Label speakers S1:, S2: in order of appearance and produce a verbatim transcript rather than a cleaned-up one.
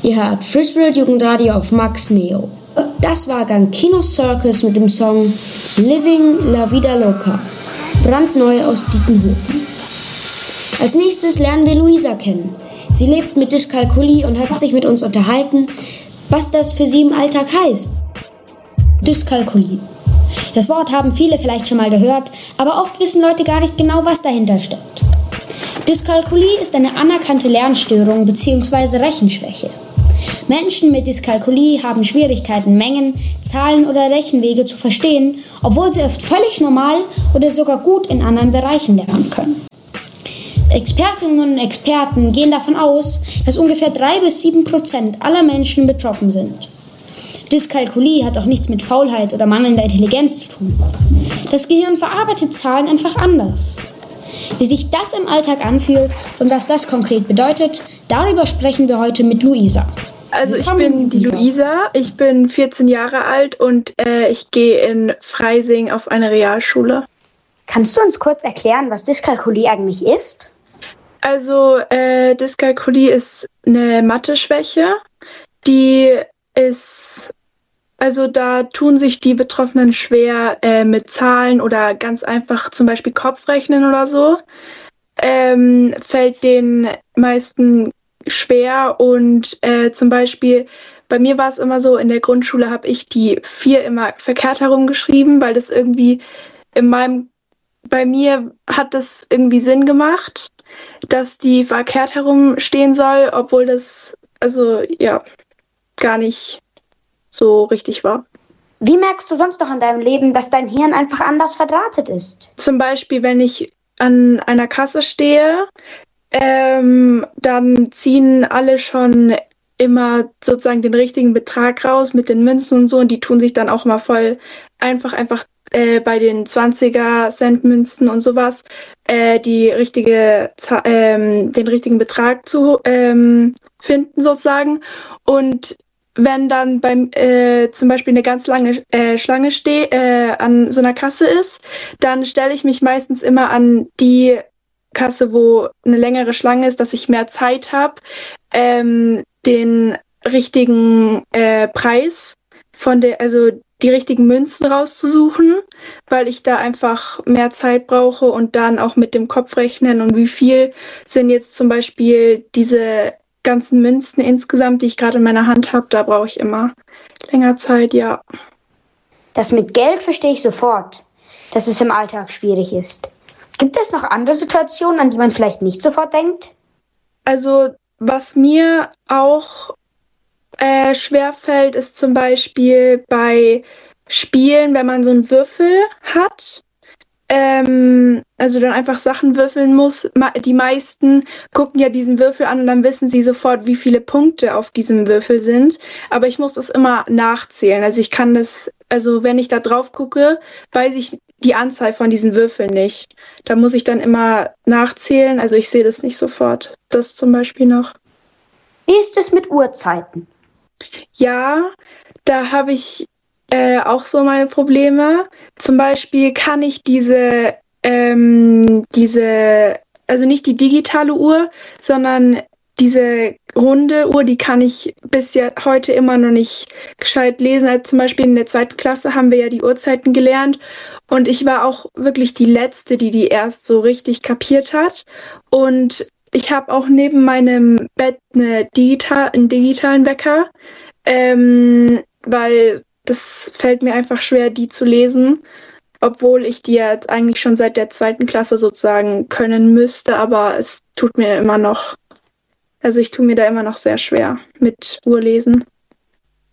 S1: Ihr hört Free Spirit Jugendradio auf Max Neo. Das war Gang Kino Circus mit dem Song Living La Vida Loca, brandneu aus Dietenhofen. Als nächstes lernen wir Luisa kennen. Sie lebt mit Dyskalkulie und hat sich mit uns unterhalten, was das für sie im Alltag heißt. Dyskalkulie. Das Wort haben viele vielleicht schon mal gehört, aber oft wissen Leute gar nicht genau, was dahinter steckt. Dyskalkulie ist eine anerkannte Lernstörung bzw. Rechenschwäche. Menschen mit Dyskalkulie haben Schwierigkeiten, Mengen, Zahlen oder Rechenwege zu verstehen, obwohl sie oft völlig normal oder sogar gut in anderen Bereichen lernen können. Expertinnen und Experten gehen davon aus, dass ungefähr drei bis sieben Prozent aller Menschen betroffen sind. Dyskalkulie hat auch nichts mit Faulheit oder mangelnder Intelligenz zu tun. Das Gehirn verarbeitet Zahlen einfach anders. Wie sich das im Alltag anfühlt und was das konkret bedeutet, darüber sprechen wir heute mit Luisa.
S2: Also ich bin die Luisa, ich bin vierzehn Jahre alt und äh, ich gehe in Freising auf eine Realschule.
S3: Kannst du uns kurz erklären, was Dyskalkulie eigentlich ist?
S2: Also äh, Dyskalkulie ist eine Mathe-Schwäche, die ist, also da tun sich die Betroffenen schwer äh, mit Zahlen oder ganz einfach zum Beispiel Kopfrechnen oder so. Ähm, fällt den meisten schwer und äh, zum Beispiel bei mir war es immer so, in der Grundschule habe ich die vier immer verkehrt herum geschrieben, weil das irgendwie in meinem, bei mir hat das irgendwie Sinn gemacht, dass die verkehrt herum stehen soll, obwohl das also ja gar nicht so richtig war.
S3: Wie merkst du sonst noch an deinem Leben, dass dein Hirn einfach anders verdrahtet ist?
S2: Zum Beispiel, wenn ich an einer Kasse stehe, ähm, dann ziehen alle schon immer sozusagen den richtigen Betrag raus mit den Münzen und so und die tun sich dann auch mal voll einfach, einfach äh, bei den zwanziger-Cent-Münzen und sowas äh, die richtige, ähm, den richtigen Betrag zu ähm, finden sozusagen. Und wenn dann beim äh, zum Beispiel eine ganz lange äh, Schlange stehe, äh, an so einer Kasse ist, dann stelle ich mich meistens immer an die Kasse, wo eine längere Schlange ist, dass ich mehr Zeit habe, ähm, den richtigen äh, Preis von der, also die richtigen Münzen rauszusuchen, weil ich da einfach mehr Zeit brauche und dann auch mit dem Kopf rechnen und wie viel sind jetzt zum Beispiel diese ganzen Münzen insgesamt, die ich gerade in meiner Hand habe, da brauche ich immer länger Zeit, ja.
S3: Das mit Geld verstehe ich sofort, dass es im Alltag schwierig ist. Gibt es noch andere Situationen, an die man vielleicht nicht sofort denkt?
S2: Also, was mir auch äh, schwerfällt, ist zum Beispiel bei Spielen, wenn man so einen Würfel hat, ähm, also dann einfach Sachen würfeln muss. Die meisten gucken ja diesen Würfel an und dann wissen sie sofort, wie viele Punkte auf diesem Würfel sind. Aber ich muss das immer nachzählen. Also ich kann das, also wenn ich da drauf gucke, weiß ich die Anzahl von diesen Würfeln nicht. Da muss ich dann immer nachzählen. Also ich sehe das nicht sofort. Das zum Beispiel noch.
S3: Wie ist es mit Uhrzeiten?
S2: Ja, da habe ich äh, auch so meine Probleme. Zum Beispiel kann ich diese, ähm, diese, also nicht die digitale Uhr, sondern diese runde Uhr, die kann ich bis jetzt heute immer noch nicht gescheit lesen. Also zum Beispiel in der zweiten Klasse haben wir ja die Uhrzeiten gelernt und ich war auch wirklich die Letzte, die die erst so richtig kapiert hat. Und ich habe auch neben meinem Bett eine digital, einen digitalen Wecker, ähm, weil das fällt mir einfach schwer, die zu lesen, obwohl ich die jetzt eigentlich schon seit der zweiten Klasse sozusagen können müsste, aber es tut mir immer noch, also ich tue mir da immer noch sehr schwer mit Uhrlesen.